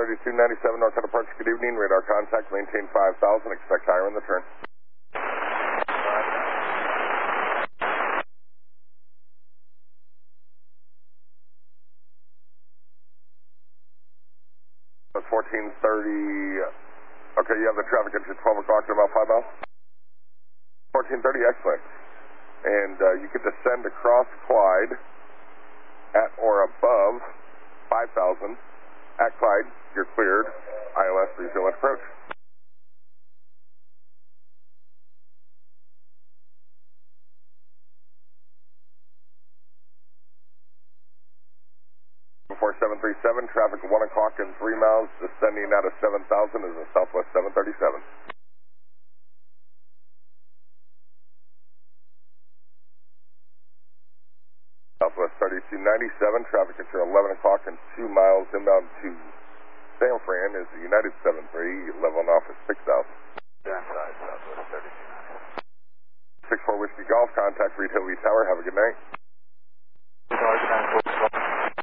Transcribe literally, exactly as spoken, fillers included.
thirty-two ninety-seven Northbound approach, good evening. Radar contact, maintain five thousand, expect higher in the turn. fourteen thirty, okay, you have the traffic into twelve o'clock in about five miles? fourteen thirty, excellent. And uh, you can descend across Clyde at or above five thousand. At Clyde, you're cleared. I L S, please let approach. Before seven three seven, traffic one o'clock and three miles, descending out of seven thousand is a Southwest seven thirty-seven. Southwest thirty-two ninety-seven, traffic at your eleven o'clock and two miles inbound to San Fran is the United seven three, level off at six thousand. Southwest thirty-two ninety-seven. six four Whiskey Golf, contact Reed Hillview Tower, have a good night.